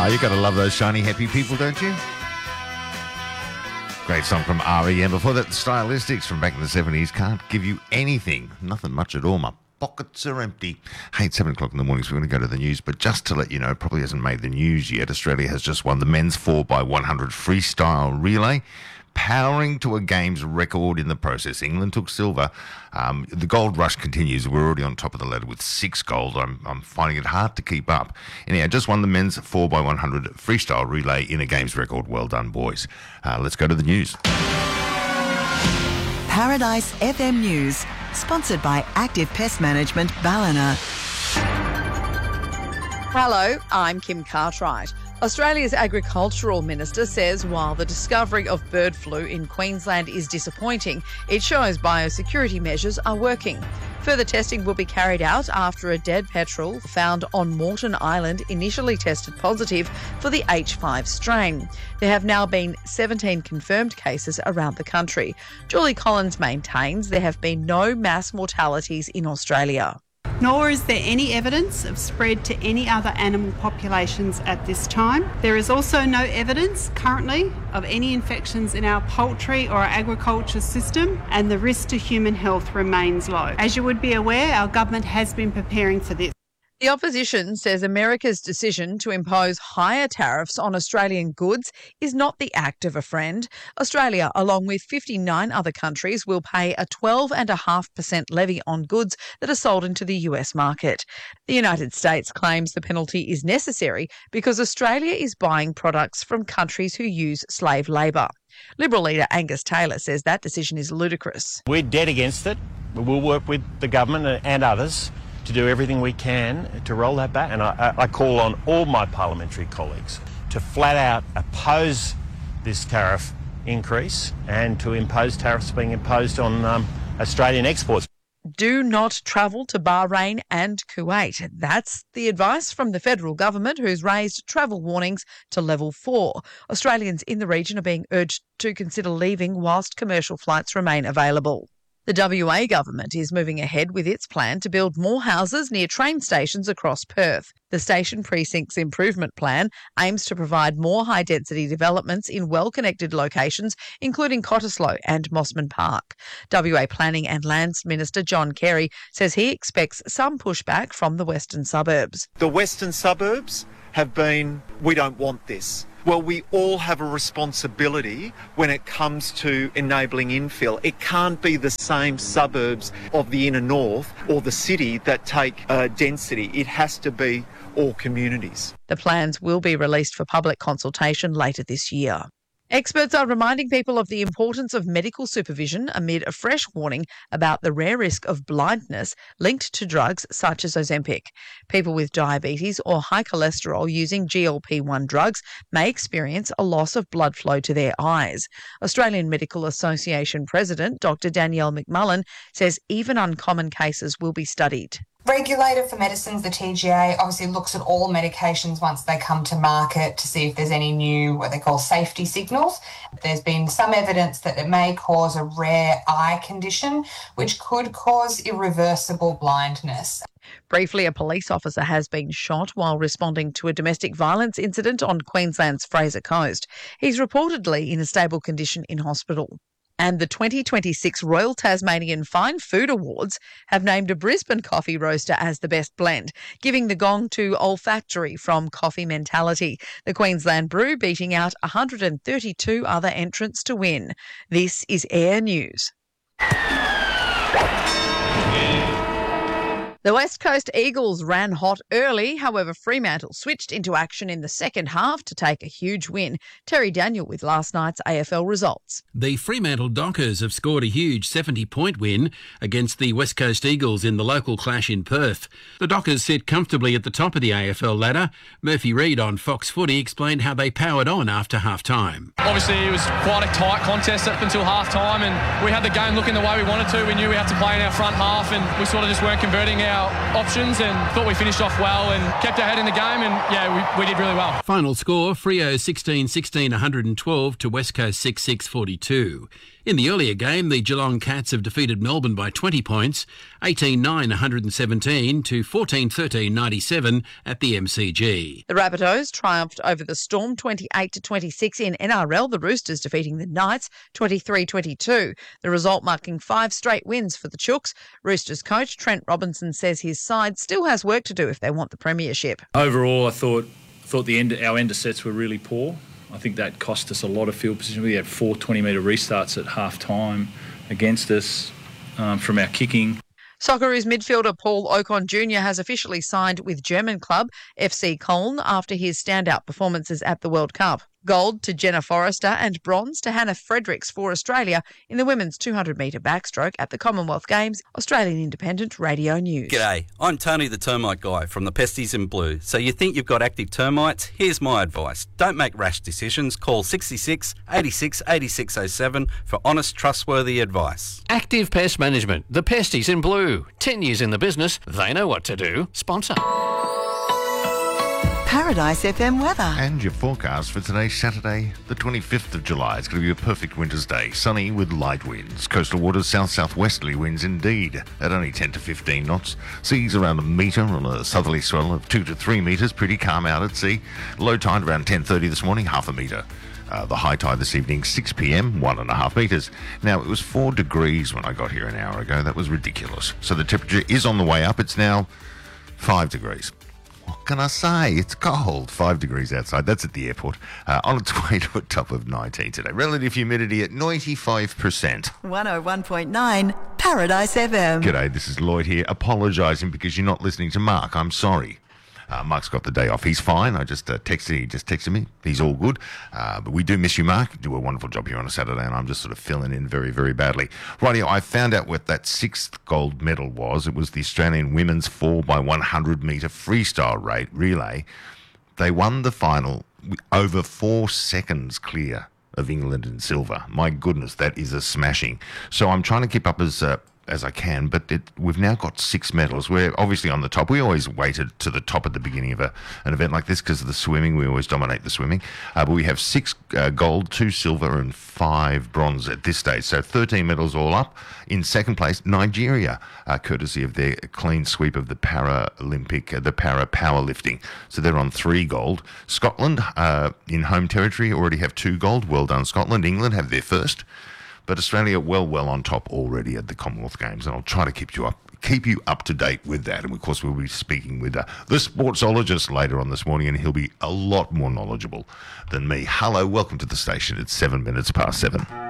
You got to love those shiny, happy people, don't you? Great song from R.E.M. Before that, Stylistics from back in the 70s. Can't give you anything. Nothing much at all. My pockets are empty. Hey, it's 7 o'clock in the morning, so we're going to go to the news. But just to let you know, probably hasn't made the news yet. Australia has just won the men's 4x100 freestyle relay, powering to a games record in the process. England took silver. The gold rush continues. We're already on top of the ladder with 6 gold. I'm finding it hard to keep up. Anyhow, just won the men's 4x100 freestyle relay in a games record. Well done, boys. Let's go to the news. Paradise FM News, sponsored by Active Pest Management Ballina. Hello, I'm Kim Cartwright. Australia's Agricultural Minister says while the discovery of bird flu in Queensland is disappointing, it shows biosecurity measures are working. Further testing will be carried out after a dead petrel found on Moreton Island initially tested positive for the H5 strain. There have now been 17 confirmed cases around the country. Julie Collins maintains there have been no mass mortalities in Australia. Nor is there any evidence of spread to any other animal populations at this time. There is also no evidence currently of any infections in our poultry or our agriculture system, and the risk to human health remains low. As you would be aware, our government has been preparing for this. The opposition says America's decision to impose higher tariffs on Australian goods is not the act of a friend. Australia, along with 59 other countries, will pay a 12.5% levy on goods that are sold into the US market. The United States claims the penalty is necessary because Australia is buying products from countries who use slave labour. Liberal leader Angus Taylor says that decision is ludicrous. We're dead against it. We'll work with the government and others to do everything we can to roll that back. And I call on all my parliamentary colleagues to flat out oppose this tariff increase and to impose tariffs being imposed on Australian exports. Do not travel to Bahrain and Kuwait. That's the advice from the federal government, who's raised travel warnings to level 4. Australians in the region are being urged to consider leaving whilst commercial flights remain available. The WA government is moving ahead with its plan to build more houses near train stations across Perth. The Station Precinct's improvement plan aims to provide more high-density developments in well-connected locations, including Cottesloe and Mossman Park. WA Planning and Lands Minister John Kerry says he expects some pushback from the western suburbs. The western suburbs have been, we don't want this. Well, we all have a responsibility when it comes to enabling infill. It can't be the same suburbs of the inner north or the city that take density. It has to be all communities. The plans will be released for public consultation later this year. Experts are reminding people of the importance of medical supervision amid a fresh warning about the rare risk of blindness linked to drugs such as Ozempic. People with diabetes or high cholesterol using GLP-1 drugs may experience a loss of blood flow to their eyes. Australian Medical Association President Dr. Danielle McMullen says even uncommon cases will be studied. Regulator for Medicines, the TGA, obviously looks at all medications once they come to market to see if there's any new, what they call safety signals. There's been some evidence that it may cause a rare eye condition, which could cause irreversible blindness. Briefly, a police officer has been shot while responding to a domestic violence incident on Queensland's Fraser Coast. He's reportedly in a stable condition in hospital. And the 2026 Royal Tasmanian Fine Food Awards have named a Brisbane coffee roaster as the best blend, giving the gong to Olfactory from Coffee Mentality. The Queensland brew beating out 132 other entrants to win. This is Air News. The West Coast Eagles ran hot early, however Fremantle switched into action in the second half to take a huge win. Terry Daniel with last night's AFL results. The Fremantle Dockers have scored a huge 70-point win against the West Coast Eagles in the local clash in Perth. The Dockers sit comfortably at the top of the AFL ladder. Murphy Reid on Fox Footy explained how they powered on after half-time. Obviously it was quite a tight contest up until half-time, and we had the game looking the way we wanted to. We knew we had to play in our front half, and we sort of just weren't converting our options, and thought we finished off well and kept our head in the game, and we did really well. Final score, Freo 16-16 112 to West Coast 6-6 42. In the earlier game, the Geelong Cats have defeated Melbourne by 20 points, 18-9 117 to 14-13 97 at the MCG. The Rabbitohs triumphed over the Storm 28-26 in NRL, the Roosters defeating the Knights 23-22. The result marking 5 straight wins for the Chooks. Roosters coach Trent Robinson says his side still has work to do if they want the premiership. Overall, I thought our end of sets were really poor. I think that cost us a lot of field position. We had 4 20-metre restarts at half-time against us from our kicking. Socceroos midfielder Paul Ocon Jr. has officially signed with German club FC Köln after his standout performances at the World Cup. Gold to Jenna Forrester and bronze to Hannah Fredericks for Australia in the women's 200-metre backstroke at the Commonwealth Games. Australian Independent Radio News. G'day, I'm Tony the Termite Guy from the Pesties in Blue. So you think you've got active termites? Here's my advice. Don't make rash decisions. Call 66 86 8607 for honest, trustworthy advice. Active Pest Management, the Pesties in Blue. 10 years in the business, they know what to do. Sponsor. Paradise FM weather. And your forecast for today, Saturday, the 25th of July. It's going to be a perfect winter's day. Sunny with light winds. Coastal waters, south-southwesterly winds indeed, at only 10 to 15 knots. Seas around a metre on a southerly swell of 2 to 3 metres. Pretty calm out at sea. Low tide around 10:30 this morning, half a metre. The high tide this evening, 6 p.m, 1.5 metres. Now, it was 4 degrees when I got here an hour ago. That was ridiculous. So the temperature is on the way up. It's now 5 degrees. What can I say? It's cold. 5 degrees outside. That's at the airport. On its way to a top of 19 today. Relative humidity at 95%. 101.9 Paradise FM. G'day, this is Lloyd here, apologising because you're not listening to Mark. I'm sorry. Mark's got the day off. He's fine. I just texted. He just texted me. He's all good. But we do miss you, Mark. You do a wonderful job here on a Saturday, and I'm just sort of filling in very, very badly. Rightio, I found out what that 6th gold medal was. It was the Australian women's 4x100 metre freestyle relay. They won the final over 4 seconds clear of England in silver. My goodness, that is a smashing. So I'm trying to keep up as I can, but we've now got 6 medals. We're obviously on the top. We always waited to the top at the beginning of an event like this because of the swimming. We always dominate the swimming. But we have 6 gold, 2 silver and 5 bronze at this stage. So 13 medals all up. In second place, Nigeria, courtesy of their clean sweep of the Paralympic, the para powerlifting. So they're on 3 gold. Scotland, in home territory, already have 2 gold. Well done, Scotland. England have their first. But Australia well on top already at the Commonwealth Games, and I'll try to keep you up to date with that. And of course, we'll be speaking with the sportsologist later on this morning, and he'll be a lot more knowledgeable than me. Hello, welcome to the station. It's 7 minutes past 7.